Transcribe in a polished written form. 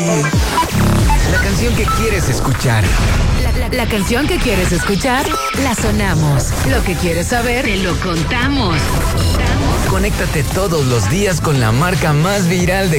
La canción que quieres escuchar. La canción que quieres escuchar, la sonamos. Lo que quieres saber, te lo contamos. Conéctate todos los días con la marca más viral de